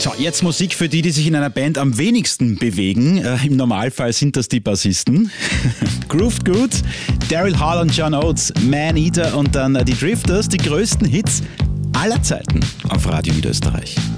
So, jetzt Musik für die, die sich in einer Band am wenigsten bewegen. Im Normalfall sind das die Bassisten. Grooved Good, Daryl Hall und John Oates, Man Eater und dann die Drifters, die größten Hits aller Zeiten auf Radio Niederösterreich.